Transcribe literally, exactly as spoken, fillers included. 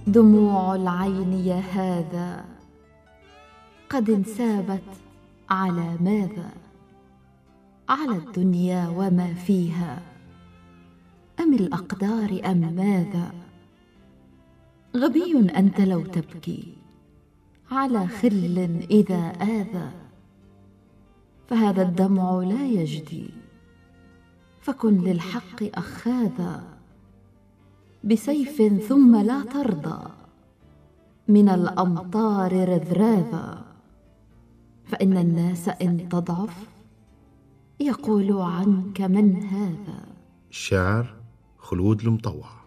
دموع العين يا هذا قد انسابت على ماذا؟ على الدنيا وما فيها، أم الأقدار أم ماذا؟ غبي أنت لو تبكي على خل إذا آذى، فهذا الدمع لا يجدي، فكن للحق أخاذا. بسيف ثم لا ترضى من الأمطار رذراذا، فإن الناس إن تضعف يقول عنك من هذا. الشاعر خلود المطوع.